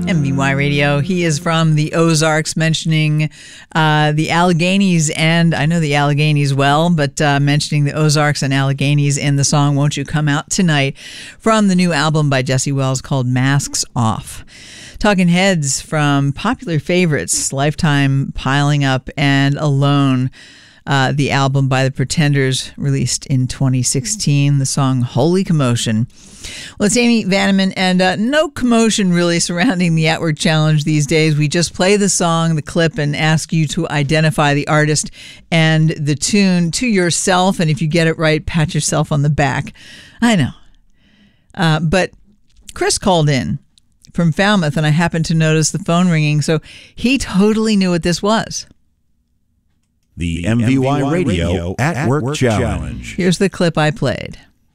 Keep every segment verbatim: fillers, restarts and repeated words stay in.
M V Y Radio. He is from the Ozarks, mentioning uh, the Alleghenies, and I know the Alleghenies well, but uh, mentioning the Ozarks and Alleghenies in the song Won't You Come Out Tonight from the new album by Jesse Wells called Masks Off. Talking Heads from popular favorites, Lifetime, Piling Up, and Alone. Uh, the album by the Pretenders, released in twenty sixteen, the song Holy Commotion. Well, it's Amy Vanneman, and uh, no commotion really surrounding the At Work Challenge these days. We just play the song, the clip, and ask you to identify the artist and the tune to yourself, and if you get it right, pat yourself on the back. I know. Uh, but Chris called in from Falmouth, and I happened to notice the phone ringing, so he totally knew what this was. The M V Y Radio At Work Challenge. Here's the clip I played.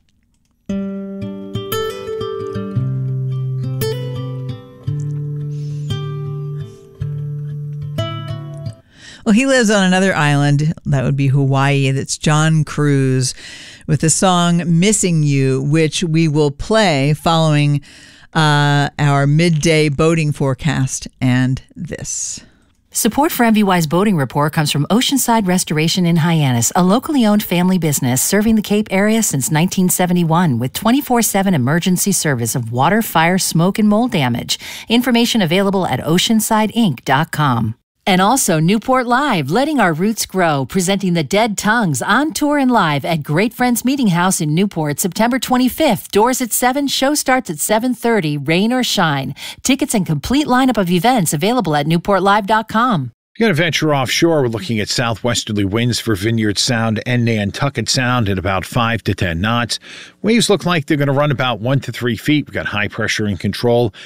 Well, he lives on another island, that would be Hawaii. That's John Cruz with the song Missing You, which we will play following uh, our midday boating forecast and this. Support for M V Y's Boating Report comes from Oceanside Restoration in Hyannis, a locally owned family business serving the Cape area since nineteen seventy-one with twenty-four seven emergency service of water, fire, smoke, and mold damage. Information available at oceanside inc dot com. And also Newport Live, letting our roots grow, presenting the Dead Tongues on tour and live at Great Friends Meeting House in Newport, September twenty-fifth. Doors at seven, show starts at seven thirty, rain or shine. Tickets and complete lineup of events available at newport live dot com. You're going to venture offshore. We're looking at southwesterly winds for Vineyard Sound and Nantucket Sound at about five to ten knots. Waves look like they're going to run about one to three feet. We've got high pressure in control.